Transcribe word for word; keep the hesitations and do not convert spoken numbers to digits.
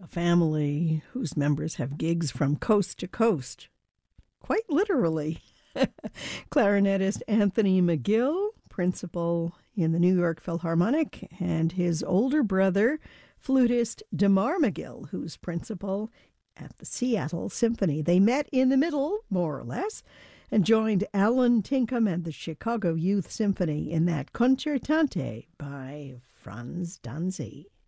a family whose members have gigs from coast to coast, quite literally. Clarinetist Anthony McGill, principal in the New York Philharmonic, and his older brother, flutist DeMar McGill, who's principal at the Seattle Symphony. They met in the middle, more or less, and joined Alan Tinkham and the Chicago Youth Symphony in that Concertante by Franz Danzig.